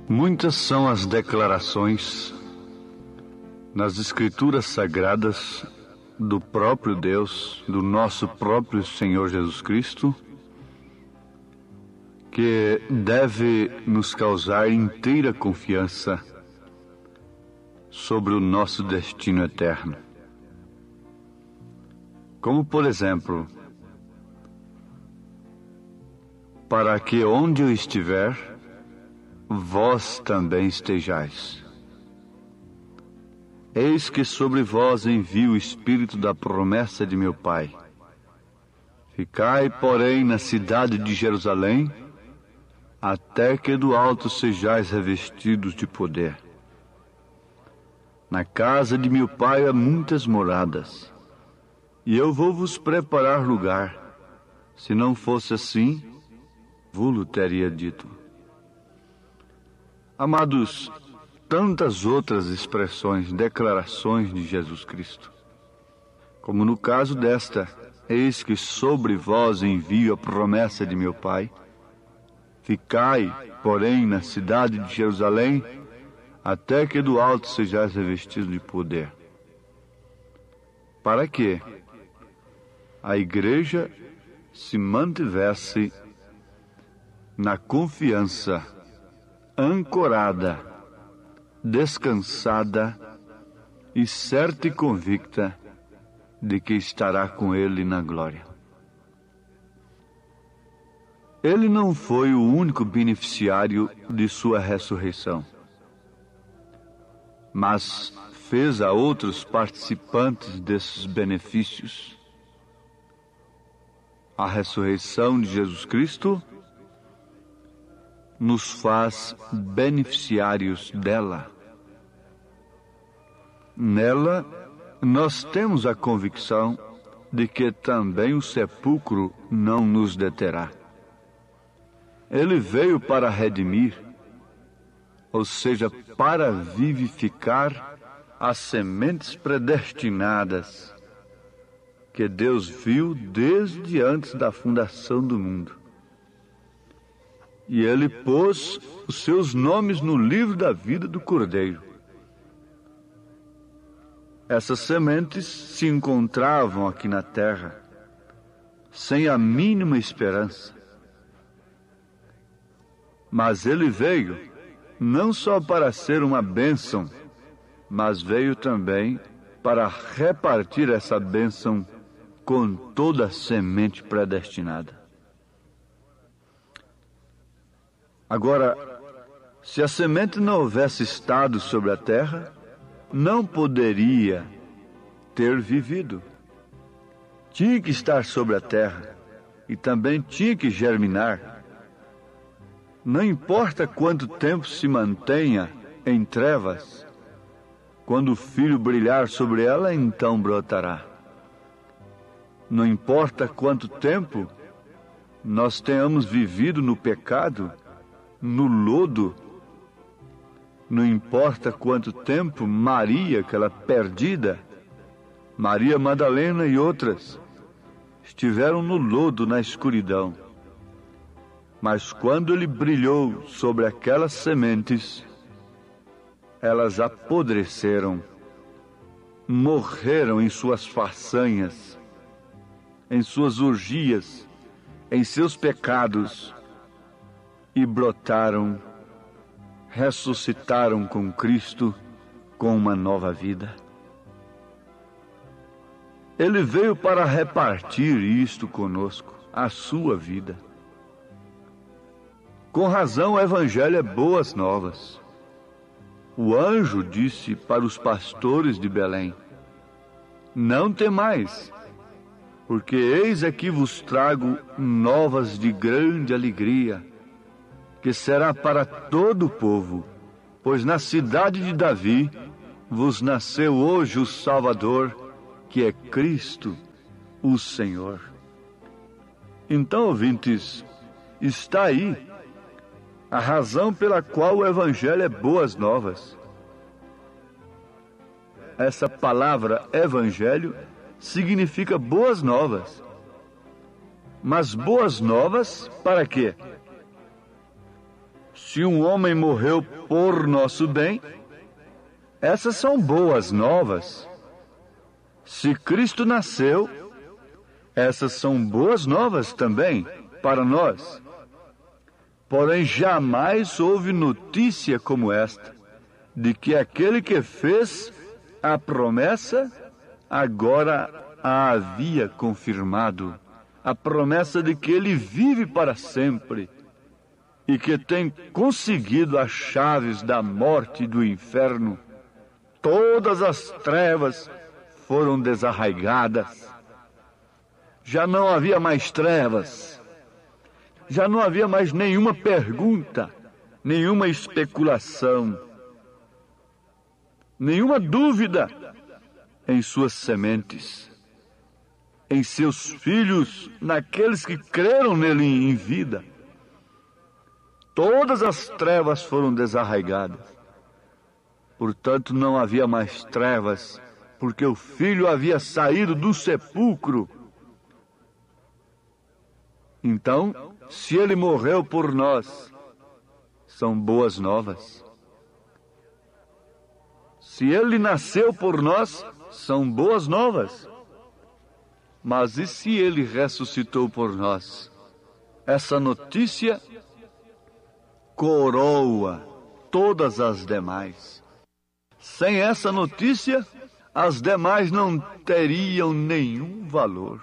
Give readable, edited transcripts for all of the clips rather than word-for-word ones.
Muitas são as declarações nas Escrituras Sagradas do próprio Deus, do nosso próprio Senhor Jesus Cristo, que deve nos causar inteira confiança sobre o nosso destino eterno. Como, por exemplo, para que onde eu estiver, vós também estejais. Eis que sobre vós envio o Espírito da promessa de meu Pai. Ficai, porém, na cidade de Jerusalém, até que do alto sejais revestidos de poder. Na casa de meu Pai há muitas moradas, e eu vou vos preparar lugar. Se não fosse assim, vou-lo teria dito. Amados, tantas outras expressões, declarações de Jesus Cristo, como no caso desta: eis que sobre vós envio a promessa de meu Pai. Ficai, porém, na cidade de Jerusalém, até que do alto sejais revestidos de poder. Para que a igreja se mantivesse na confiança, ancorada, descansada e certa e convicta de que estará com Ele na glória. Ele não foi o único beneficiário de sua ressurreição, mas fez a outros participantes desses benefícios. A ressurreição de Jesus Cristo nos faz beneficiários dela. Nela, nós temos a convicção de que também o sepulcro não nos deterá. Ele veio para redimir, ou seja, para vivificar as sementes predestinadas que Deus viu desde antes da fundação do mundo. E Ele pôs os seus nomes no livro da vida do Cordeiro. Essas sementes se encontravam aqui na terra, sem a mínima esperança. Mas Ele veio, não só para ser uma bênção, mas veio também para repartir essa bênção com toda a semente predestinada. Agora, se a semente não houvesse estado sobre a terra, não poderia ter vivido. Tinha que estar sobre a terra e também tinha que germinar. Não importa quanto tempo se mantenha em trevas, quando o filho brilhar sobre ela, então brotará. Não importa quanto tempo nós tenhamos vivido no pecado, no lodo, não importa quanto tempo Maria, aquela perdida, Maria Madalena e outras, estiveram no lodo, na escuridão. Mas quando ele brilhou sobre aquelas sementes, elas apodreceram, morreram em suas façanhas, em suas orgias, em seus pecados, e brotaram, ressuscitaram com Cristo, com uma nova vida. Ele veio para repartir isto conosco, a sua vida. Com razão, o Evangelho é boas novas. O anjo disse para os pastores de Belém: não temais, porque eis aqui vos trago novas de grande alegria, que será para todo o povo, pois na cidade de Davi vos nasceu hoje o Salvador, que é Cristo, o Senhor. Então, ouvintes, está aí a razão pela qual o Evangelho é boas novas. Essa palavra Evangelho significa boas novas. Mas boas novas para quê? se um homem morreu por nosso bem, essas são boas novas. Se Cristo nasceu, essas são boas novas também para nós. Porém, jamais houve notícia como esta, de que aquele que fez a promessa agora a havia confirmado. A promessa de que ele vive para sempre e que tem conseguido as chaves da morte e do inferno. Todas as trevas foram desarraigadas. Já não havia mais trevas. Já não havia mais nenhuma pergunta, nenhuma especulação, nenhuma dúvida em suas sementes, em seus filhos, naqueles que creram nele em vida. Todas as trevas foram desarraigadas. Portanto, não havia mais trevas, porque o Filho havia saído do sepulcro. Então, se ele morreu por nós, são boas novas. Se ele nasceu por nós, são boas novas. Mas e se ele ressuscitou por nós? Essa notícia coroa todas as demais. Sem essa notícia, as demais não teriam nenhum valor.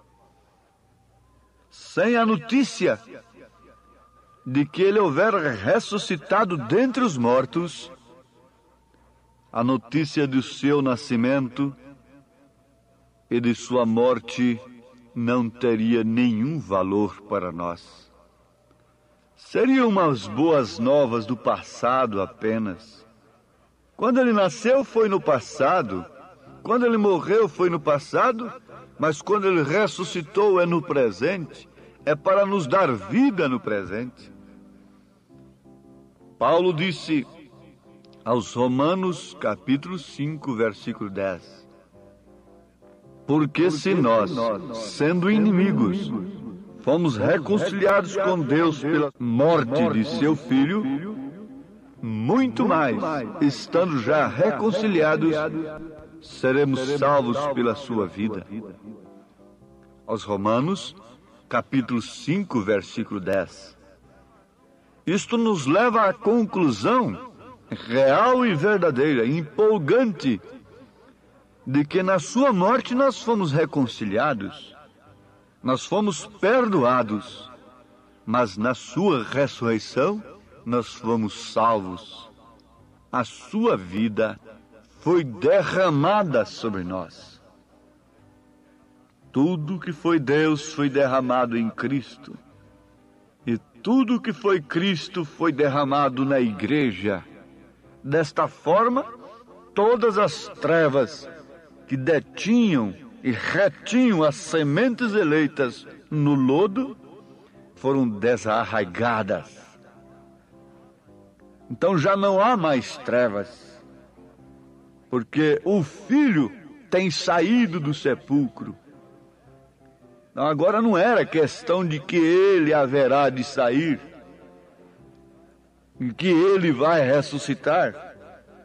Sem a notícia de que ele houver ressuscitado dentre os mortos, a notícia do seu nascimento e de sua morte não teria nenhum valor para nós. Seriam umas boas novas do passado apenas. Quando ele nasceu foi no passado, quando ele morreu foi no passado, mas quando ele ressuscitou é no presente, é para nos dar vida no presente. Paulo disse aos Romanos, capítulo 5, versículo 10. Porque se nós, sendo inimigos, fomos reconciliados com Deus pela morte de seu Filho, muito mais, estando já reconciliados, seremos salvos pela sua vida. Aos Romanos, capítulo 5, versículo 10. Isto nos leva à conclusão real e verdadeira, empolgante, de que na sua morte nós fomos reconciliados, nós fomos perdoados, mas na sua ressurreição nós fomos salvos. A sua vida foi derramada sobre nós. Tudo que foi Deus foi derramado em Cristo. E tudo que foi Cristo foi derramado na igreja. Desta forma, todas as trevas que detinham e retinham as sementes eleitas no lodo foram desarraigadas. Então já não há mais trevas, porque o Filho tem saído do sepulcro. Então, agora não era questão de que ele haverá de sair, e que ele vai ressuscitar,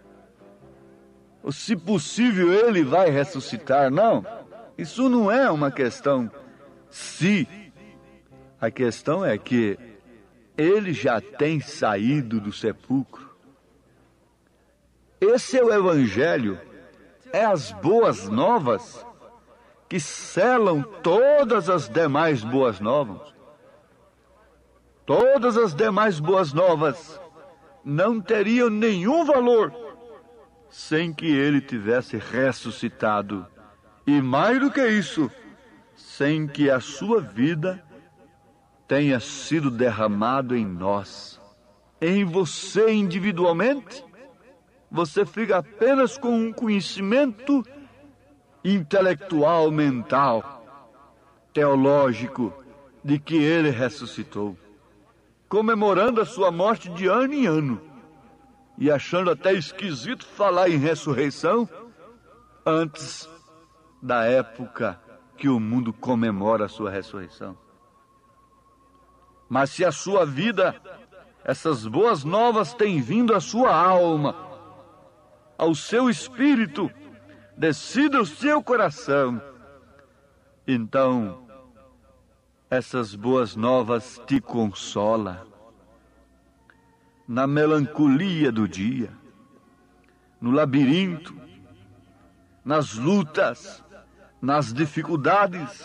ou se possível ele vai ressuscitar. Não, isso não é uma questão se. A questão é que ele já tem saído do sepulcro. Esse é o Evangelho, é as boas novas que selam todas as demais boas novas. Todas as demais boas novas não teriam nenhum valor sem que ele tivesse ressuscitado. E mais do que isso, sem que a sua vida tenha sido derramado em nós. Em você individualmente, você fica apenas com um conhecimento intelectual, mental, teológico, de que ele ressuscitou, comemorando a sua morte de ano em ano, e achando até esquisito falar em ressurreição antes da época que o mundo comemora a sua ressurreição. Mas se a sua vida essas boas novas têm vindo à sua alma, ao seu espírito, descido ao seu coração. Então, essas boas novas te consolam na melancolia do dia, no labirinto, nas lutas, nas dificuldades.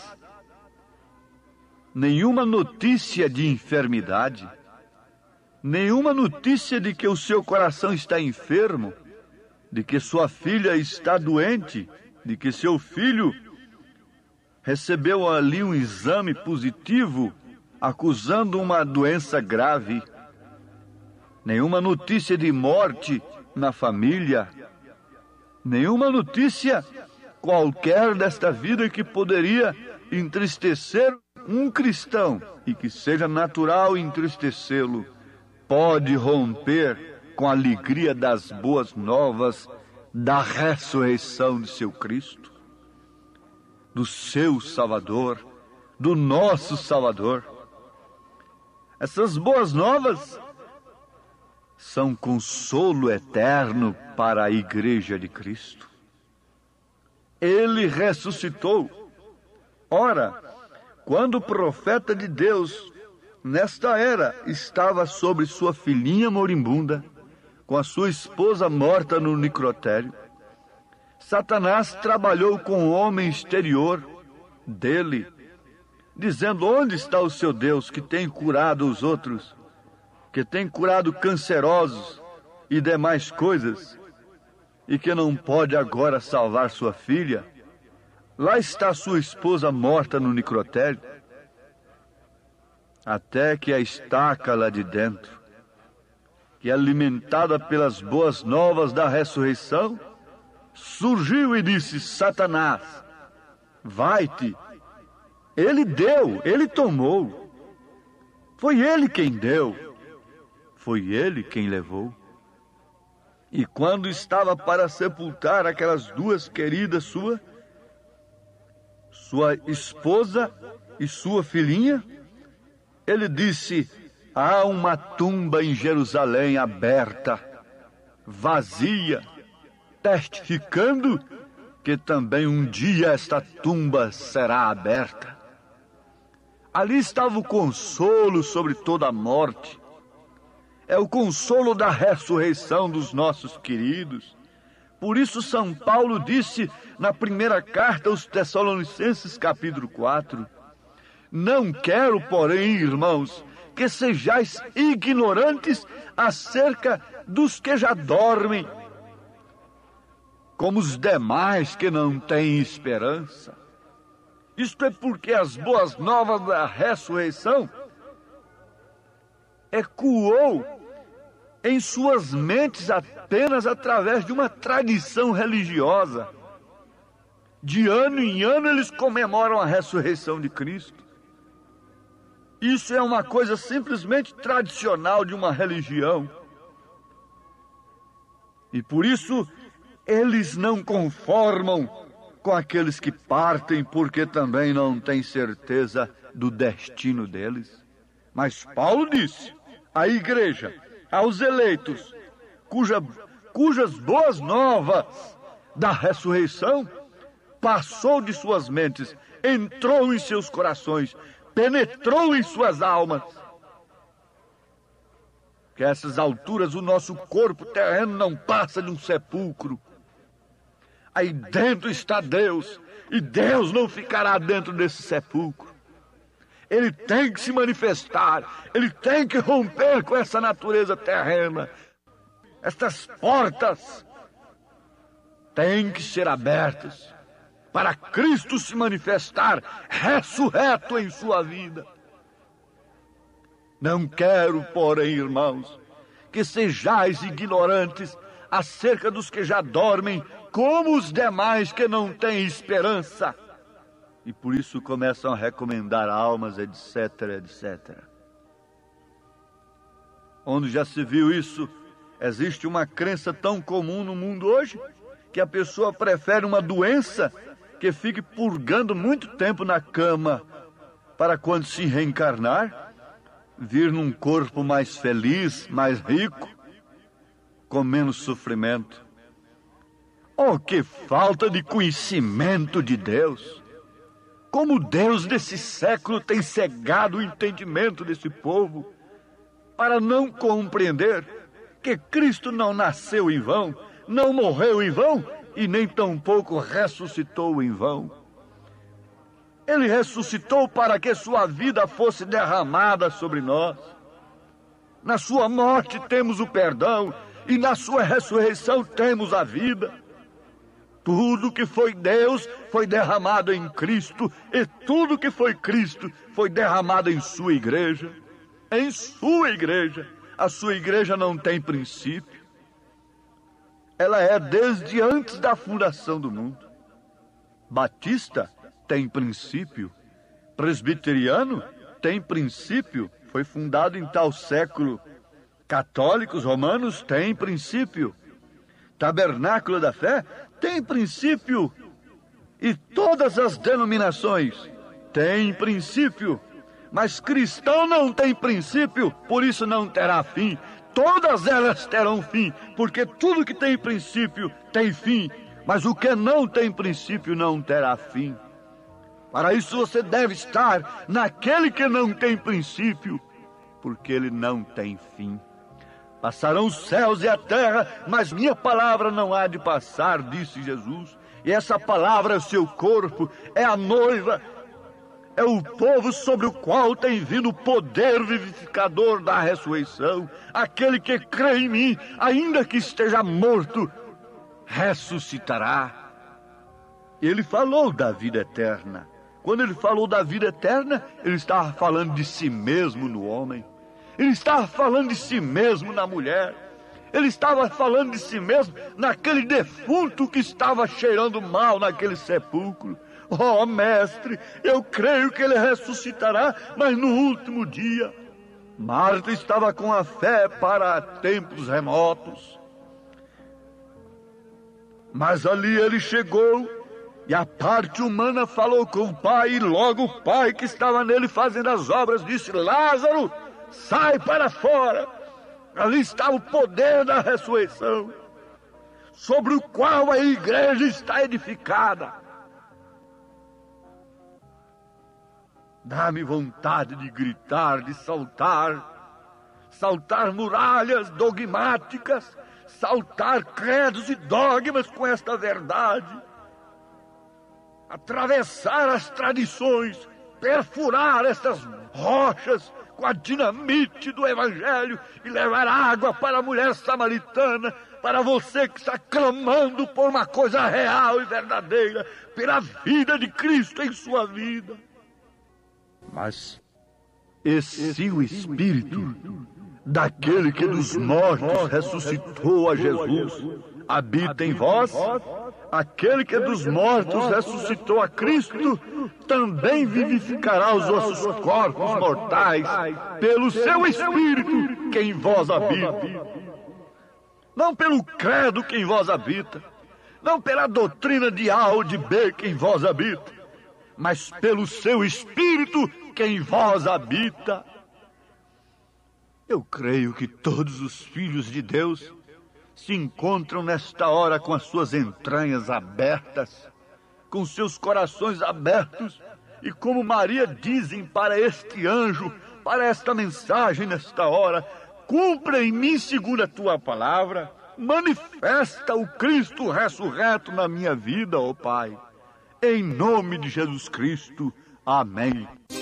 Nenhuma notícia de enfermidade, nenhuma notícia de que o seu coração está enfermo, de que sua filha está doente, de que seu filho recebeu ali um exame positivo acusando uma doença grave. Nenhuma notícia de morte na família, nenhuma notícia qualquer desta vida que poderia entristecer um cristão e que seja natural entristecê-lo, pode romper com a alegria das boas novas da ressurreição de seu Cristo, do seu Salvador, do nosso Salvador. Essas boas novas são consolo eterno para a Igreja de Cristo. Ele ressuscitou. Ora, quando o profeta de Deus, nesta era, estava sobre sua filhinha moribunda, com a sua esposa morta no necrotério, Satanás trabalhou com o homem exterior dele, dizendo: onde está o seu Deus que tem curado os outros, que tem curado cancerosos e demais coisas, e que não pode agora salvar sua filha? Lá está sua esposa morta no necrotério. Até que a estaca lá de dentro, que alimentada pelas boas novas da ressurreição, surgiu e disse: Satanás, vai-te. Ele deu, ele tomou. Foi ele quem deu, foi ele quem levou. E quando estava para sepultar aquelas duas queridas sua esposa e sua filhinha, ele disse: há uma tumba em Jerusalém aberta, vazia, testificando que também um dia esta tumba será aberta. Ali estava o consolo sobre toda a morte. É o consolo da ressurreição dos nossos queridos. Por isso São Paulo disse na primeira carta aos Tessalonicenses, capítulo 4, não quero, porém, irmãos, que sejais ignorantes acerca dos que já dormem, como os demais que não têm esperança. Isto é porque as boas novas da ressurreição ecoou em suas mentes apenas através de uma tradição religiosa. De ano em ano eles comemoram a ressurreição de Cristo. Isso é uma coisa simplesmente tradicional de uma religião. E por isso eles não conformam com aqueles que partem, porque também não têm certeza do destino deles. Mas Paulo disse à igreja, aos eleitos, cujas boas novas da ressurreição passou de suas mentes, entrou em seus corações, penetrou em suas almas. Que a essas alturas o nosso corpo terreno não passa de um sepulcro. Aí dentro está Deus, e Deus não ficará dentro desse sepulcro. Ele tem que se manifestar, ele tem que romper com essa natureza terrena. Estas portas têm que ser abertas para Cristo se manifestar ressurreto em sua vida. Não quero, porém, irmãos, que sejais ignorantes acerca dos que já dormem, como os demais que não têm esperança. E por isso começam a recomendar almas, etc, etc. Onde já se viu isso, existe uma crença tão comum no mundo hoje, que a pessoa prefere uma doença que fique purgando muito tempo na cama, para quando se reencarnar, vir num corpo mais feliz, mais rico, com menos sofrimento. Oh, que falta de conhecimento de Deus! Como Deus desse século tem cegado o entendimento desse povo para não compreender que Cristo não nasceu em vão, não morreu em vão e nem tampouco ressuscitou em vão. Ele ressuscitou para que sua vida fosse derramada sobre nós. Na sua morte temos o perdão e na sua ressurreição temos a vida. Tudo que foi Deus foi derramado em Cristo, e tudo que foi Cristo foi derramado em sua igreja. Em sua igreja. A sua igreja não tem princípio. Ela é desde antes da fundação do mundo. Batista tem princípio. Presbiteriano tem princípio. Foi fundado em tal século. Católicos romanos têm princípio. Tabernáculo da Fé tem princípio. E todas as denominações têm princípio. Mas cristão não tem princípio, por isso não terá fim. Todas elas terão fim, porque tudo que tem princípio tem fim. Mas o que não tem princípio não terá fim. Para isso você deve estar naquele que não tem princípio, porque ele não tem fim. Passarão os céus e a terra, mas minha palavra não há de passar, disse Jesus. E essa palavra é o seu corpo, é a noiva, é o povo sobre o qual tem vindo o poder vivificador da ressurreição. Aquele que crê em mim, ainda que esteja morto, ressuscitará. Ele falou da vida eterna. Quando ele falou da vida eterna, ele estava falando de si mesmo no homem. Ele estava falando de si mesmo na mulher. Ele estava falando de si mesmo naquele defunto que estava cheirando mal naquele sepulcro. Oh, mestre, eu creio que ele ressuscitará, mas no último dia. Marta estava com a fé para tempos remotos. Mas ali ele chegou e a parte humana falou com o pai, e logo o pai que estava nele fazendo as obras disse: Lázaro, sai para fora. Ali estava o poder da ressurreição, sobre o qual a igreja está edificada. Dá-me vontade de gritar, de saltar muralhas dogmáticas, saltar credos e dogmas com esta verdade, atravessar as tradições, perfurar estas rochas com a dinamite do Evangelho e levar água para a mulher samaritana, para você que está clamando por uma coisa real e verdadeira, pela vida de Cristo em sua vida. Mas e se o Espírito daquele que dos mortos ressuscitou a Jesus habita em vós, aquele que dos mortos ressuscitou a Cristo também vivificará os vossos corpos mortais pelo seu Espírito que em vós habita. Não pelo credo que em vós habita, não pela doutrina de A ou de B que em vós habita, mas pelo seu Espírito que em vós habita. Eu creio que todos os filhos de Deus se encontram nesta hora com as suas entranhas abertas, com seus corações abertos, e como Maria dizem para este anjo, para esta mensagem nesta hora: cumpra em mim segundo a tua palavra, manifesta o Cristo ressurreto na minha vida, ó Pai. Em nome de Jesus Cristo. Amém.